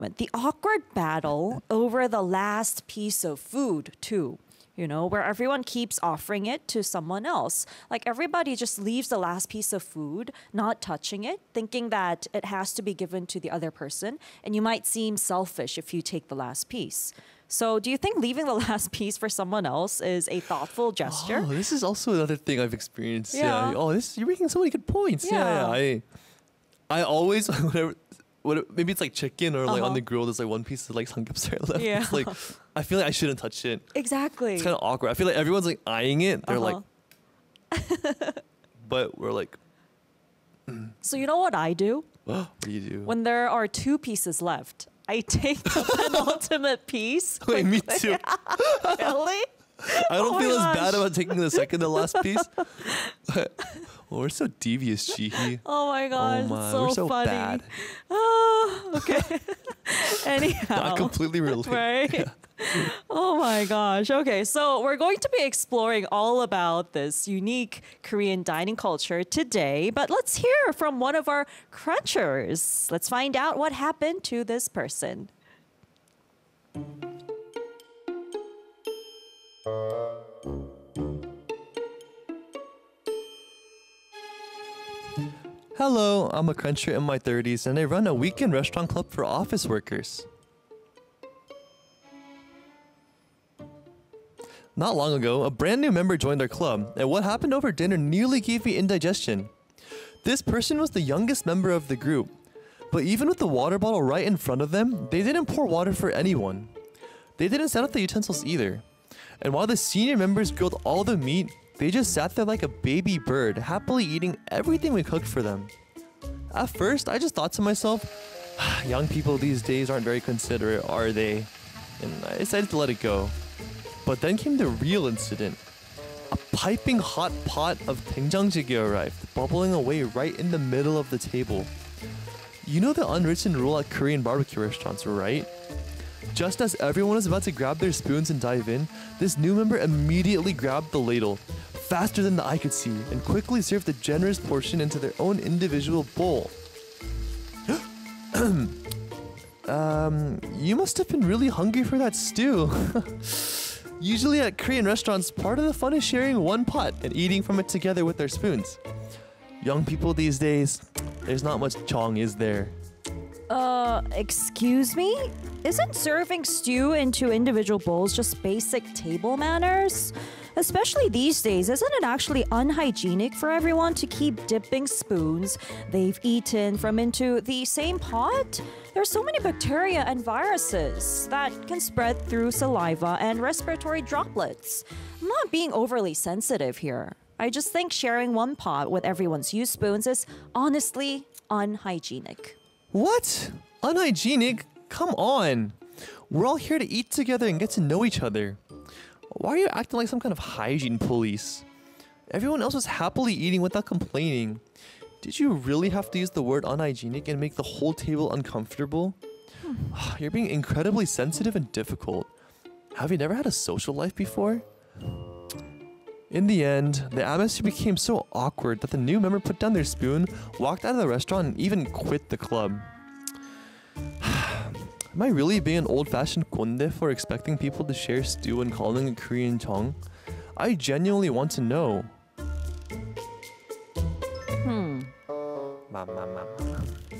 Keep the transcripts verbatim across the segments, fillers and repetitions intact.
The awkward battle over the last piece of food, too. You know, where everyone keeps offering it to someone else. Like everybody just leaves the last piece of food, not touching it, thinking that it has to be given to the other person. And you might seem selfish if you take the last piece. So do you think leaving the last piece for someone else is a thoughtful gesture? Oh, this is also another thing I've experienced. Yeah. Yeah. Oh, this you're making so many good points. Yeah. Yeah. yeah, I, I always whatever. What, maybe it's like chicken or like Uh-huh. on the grill. There's like one piece of like samgyeopsal left. Yeah. It's like I feel like I shouldn't touch it. Exactly. It's kind of awkward. I feel like everyone's like eyeing it. They're Uh-huh. like, but we're like, So you know what I do? what do you do? When there are two pieces left, I take the penultimate piece. Wait, me too. Really? I don't Oh feel my as bad gosh. about taking the second to last piece. Well, we're so devious, Jihi. Oh my gosh, oh my, it's so, we're so funny. bad. Oh, okay. Anyhow. I completely relate. Right? Oh my gosh. Okay, so we're going to be exploring all about this unique Korean dining culture today, but let's hear from one of our crunchers. Let's find out what happened to this person. Hello, I'm a cruncher in my thirties and I run a weekend restaurant club for office workers. Not long ago, a brand new member joined our club, and what happened over dinner nearly gave me indigestion. This person was the youngest member of the group, but even with the water bottle right in front of them, they didn't pour water for anyone. They didn't set up the utensils either. And while the senior members grilled all the meat, they just sat there like a baby bird, happily eating everything we cooked for them. At first, I just thought to myself, young people these days aren't very considerate, are they? And I decided to let it go. But then came the real incident. A piping hot pot of doenjangjjigae arrived, bubbling away right in the middle of the table. You know the unwritten rule at Korean barbecue restaurants, right? Just as everyone was about to grab their spoons and dive in, this new member immediately grabbed the ladle, faster than the eye could see, and quickly served a generous portion into their own individual bowl. um, you must have been really hungry for that stew. Usually at Korean restaurants, part of the fun is sharing one pot and eating from it together with their spoons. Young people these days, there's not much chong, is there? Uh, excuse me? Isn't serving stew into individual bowls just basic table manners? Especially these days, isn't it actually unhygienic for everyone to keep dipping spoons they've eaten from into the same pot? There's so many bacteria and viruses that can spread through saliva and respiratory droplets. I'm not being overly sensitive here. I just think sharing one pot with everyone's used spoons is honestly unhygienic. What? Unhygienic? Come on. We're all here to eat together and get to know each other. Why are you acting like some kind of hygiene police? Everyone else was happily eating without complaining. Did you really have to use the word unhygienic and make the whole table uncomfortable? Hmm. You're being incredibly sensitive and difficult. Have you never had a social life before? In the end, the atmosphere became so awkward that the new member put down their spoon, walked out of the restaurant, and even quit the club. Am I really being an old-fashioned konde for expecting people to share stew and calling it Korean chong? I genuinely want to know. Hmm. Ma, ma, ma, ma.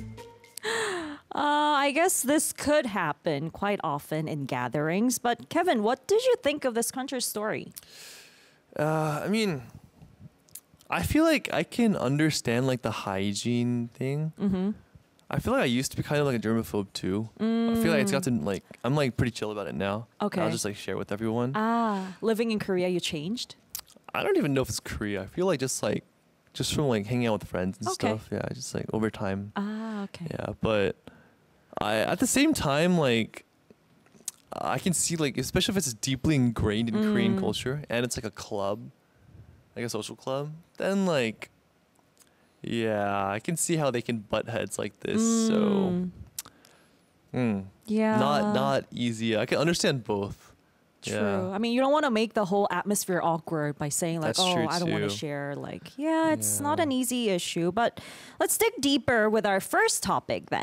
Uh, I guess this could happen quite often in gatherings. But Kevin, what did you think of this country's story? Uh, I mean, I feel like I can understand like the hygiene thing. Mm-hmm. I feel like I used to be kind of like a germaphobe too. Mm. I feel like it's gotten like I'm like pretty chill about it now. Okay. I'll just like share with everyone. Ah, living in Korea, you changed? I don't even know if it's Korea. I feel like just like just from like hanging out with friends and Okay. stuff. Yeah, just like over time. Ah, okay. Yeah, but I at the same time like I can see like especially if it's deeply ingrained in Korean Mm. culture and it's like a club, like a social club, then like yeah, I can see how they can butt heads like this. So Mm. mm, Yeah. not not easy. I can understand both. True. Yeah. I mean, you don't want to make the whole atmosphere awkward by saying like, That's "Oh, true I don't want to too. share." Like, yeah, it's not Yeah. an easy issue. But let's dig deeper with our first topic then.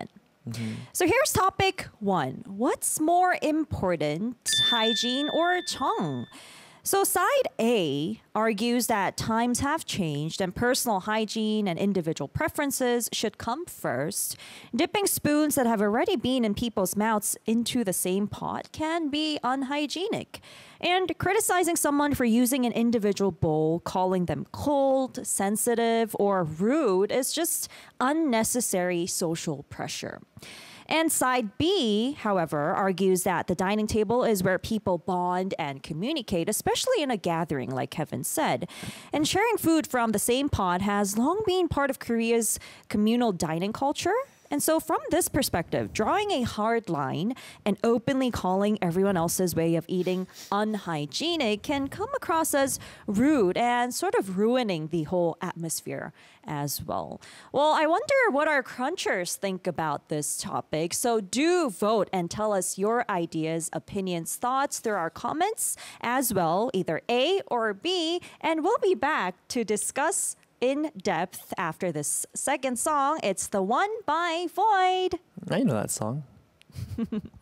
So here's topic one. What's more important, hygiene or chong? So side A argues that times have changed and personal hygiene and individual preferences should come first. Dipping spoons that have already been in people's mouths into the same pot can be unhygienic. And criticizing someone for using an individual bowl, calling them cold, sensitive, or rude is just unnecessary social pressure. And side B, however, argues that the dining table is where people bond and communicate, especially in a gathering, like Kevin said. And sharing food from the same pot has long been part of Korea's communal dining culture. And so, from this perspective, drawing a hard line and openly calling everyone else's way of eating unhygienic can come across as rude and sort of ruining the whole atmosphere as well. Well, I wonder what our crunchers think about this topic. So, do vote and tell us your ideas, opinions, thoughts through our comments as well, either A or B. And we'll be back to discuss in depth after this second song. It's The One by Void. I know that song.